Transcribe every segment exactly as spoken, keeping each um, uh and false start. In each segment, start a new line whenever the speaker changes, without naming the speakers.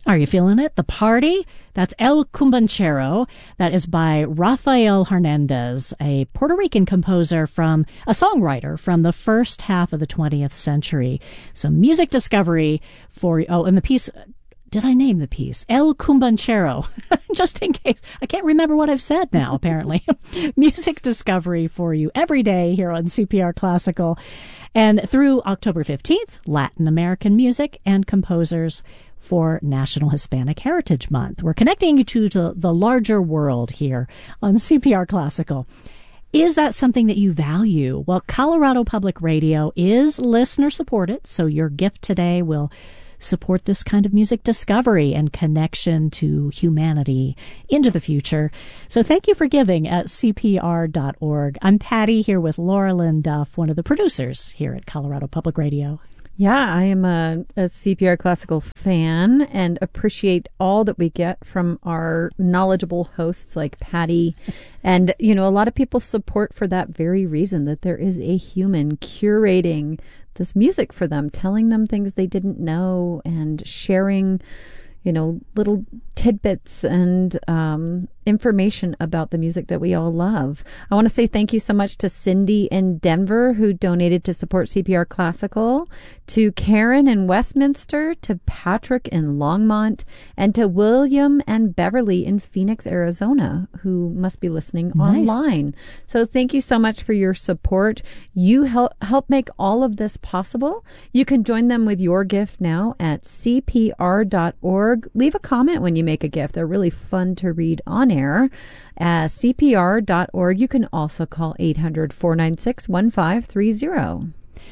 Are you feeling it? The Party? That's El Cumbanchero. That is by Rafael Hernandez, a Puerto Rican composer from, a songwriter from the first half of the twentieth century. Some music discovery for, oh, and the piece, did I name the piece? El Cumbanchero. Just in case. I can't remember what I've said now, apparently. Music discovery for you every day here on C P R Classical. And through October fifteenth, Latin American music and composers for National Hispanic Heritage Month. We're connecting you to, to the larger world here on C P R Classical. Is that something that you value? Well, Colorado Public Radio is listener supported, so your gift today will support this kind of music discovery and connection to humanity into the future. So thank you for giving at C P R dot org. I'm Patty here with Laura Lynn Duff, one of the producers here at Colorado Public Radio.
Yeah, I am a, a C P R Classical fan and appreciate all that we get from our knowledgeable hosts like Patty. And, you know, a lot of people support for that very reason, that there is a human curating this music for them, telling them things they didn't know and sharing, you know, little tidbits and um, information about the music that we all love. I want to say thank you so much to Cindy in Denver, who donated to support C P R Classical, to Karen in Westminster, to Patrick in Longmont, and to William and Beverly in Phoenix, Arizona, who must be listening
Nice.
online. So thank you so much for your support. You help help make all of this possible. You can join them with your gift now at C P R dot org. Leave a comment when you make a gift. They're really fun to read on air. Uh, C P R dot org. You can also call eight hundred, four nine six, one five three zero.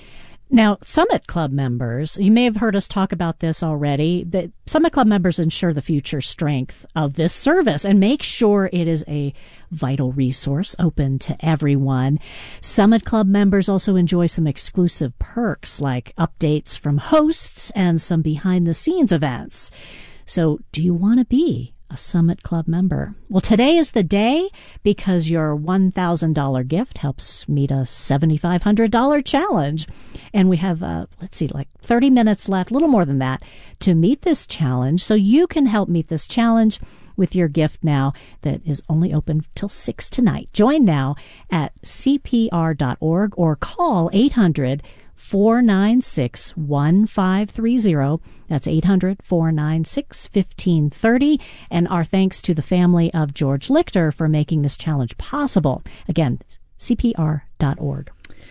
Now, Summit Club members, you may have heard us talk about this already, that Summit Club members ensure the future strength of this service and make sure it is a vital resource open to everyone. Summit Club members also enjoy some exclusive perks like updates from hosts and some behind-the-scenes events. So, do you want to be a Summit Club member? Well, today is the day because your one thousand dollars gift helps meet a seven thousand five hundred dollars challenge. And we have, uh, let's see, like thirty minutes left, a little more than that, to meet this challenge. So you can help meet this challenge with your gift now that is only open till six tonight. Join now at C P R dot org or call eight hundred, four nine six, one five three zero. That's eight hundred, four nine six, one five three zero. And our thanks to the family of George Lichter for making this challenge possible. Again, C P R dot org.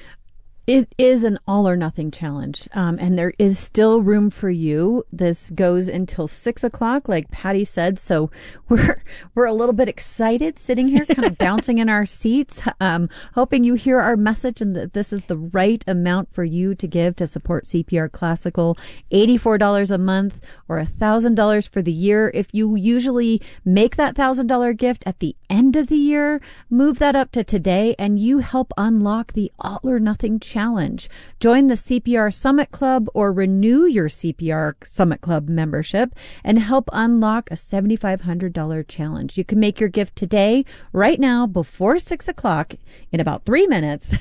It is an all or nothing challenge, um, and there is still room for you. This goes until six o'clock, like Patty said. So we're we're a little bit excited, sitting here, kind of bouncing in our seats, um, hoping you hear our message and that this is the right amount for you to give to support C P R Classical. eighty-four dollars a month or a thousand dollars for the year. If you usually make that thousand dollar gift at the end of the year, move that up to today, and you help unlock the all or nothing challenge. Challenge. Join the C P R Summit Club or renew your C P R Summit Club membership and help unlock a seven thousand five hundred dollars challenge. You can make your gift today, right now, before six o'clock, in about three minutes,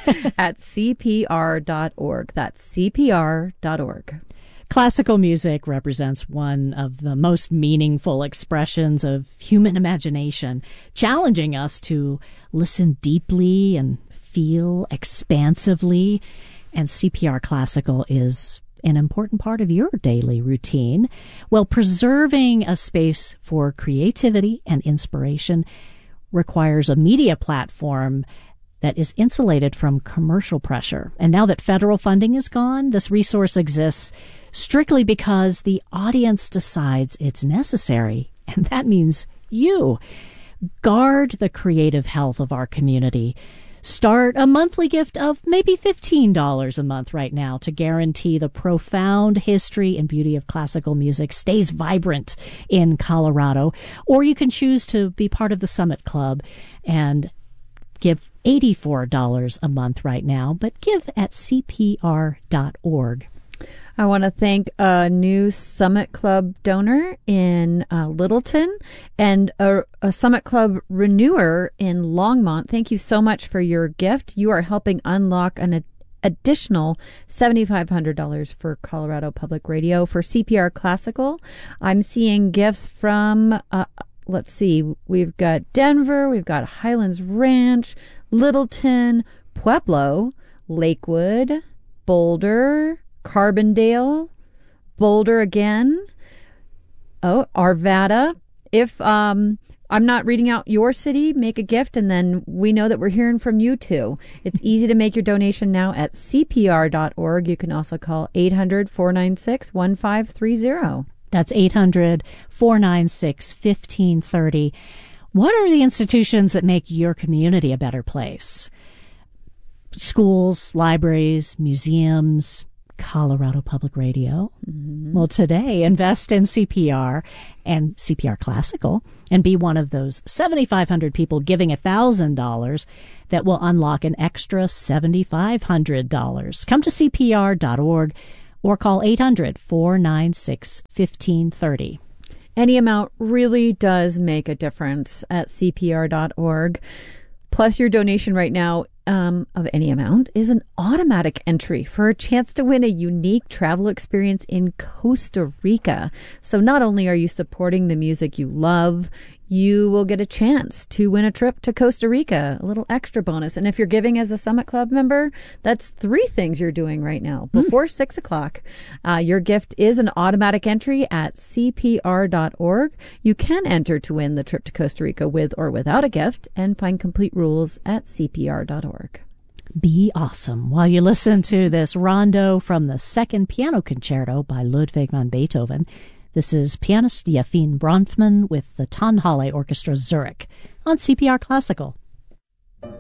at C P R dot org. That's C P R dot org.
Classical music represents one of the most meaningful expressions of human imagination, challenging us to listen deeply and feel expansively. And C P R Classical is an important part of your daily routine. Well, preserving a space for creativity and inspiration requires a media platform that is insulated from commercial pressure. And now that federal funding is gone, this resource exists strictly because the audience decides it's necessary. And that means you. Guard the creative health of our community. Start a monthly gift of maybe fifteen dollars a month right now to guarantee the profound history and beauty of classical music stays vibrant in Colorado. Or you can choose to be part of the Summit Club and give eighty-four dollars a month right now, but give at C P R dot org.
I want to thank a new Summit Club donor in uh, Littleton and a, a Summit Club renewer in Longmont. Thank you so much for your gift. You are helping unlock an additional seven thousand five hundred dollars for Colorado Public Radio. For C P R Classical, I'm seeing gifts from, uh, let's see, we've got Denver, we've got Highlands Ranch, Littleton, Pueblo, Lakewood, Boulder, Carbondale, Boulder again, oh, Arvada. If um, I'm not reading out your city, make a gift, and then we know that we're hearing from you too. It's easy to make your donation now at C P R dot org. You can also call eight hundred, four nine six, one five three zero.
That's eight hundred, four nine six, one five three zero. What are the institutions that make your community a better place? Schools, libraries, museums, Colorado Public Radio. Mm-hmm. Well, today, invest in C P R and C P R Classical and be one of those seven thousand five hundred people giving one thousand dollars that will unlock an extra seven thousand five hundred dollars. Come to C P R dot org or call eight hundred, four nine six, one five three zero.
Any amount really does make a difference at C P R dot org. Plus, your donation right now um, of any amount is an automatic entry for a chance to win a unique travel experience in Costa Rica. So not only are you supporting the music you love, you will get a chance to win a trip to Costa Rica, a little extra bonus. And if you're giving as a Summit Club member, that's three things you're doing right now. Before mm. six o'clock, uh, your gift is an automatic entry at C P R dot org. You can enter to win the trip to Costa Rica with or without a gift and find complete rules at C P R dot org.
Be awesome while you listen to this rondo from the Second Piano Concerto by Ludwig van Beethoven. This is pianist Yefim Bronfman with the Tonhalle Orchestra Zurich on C P R Classical.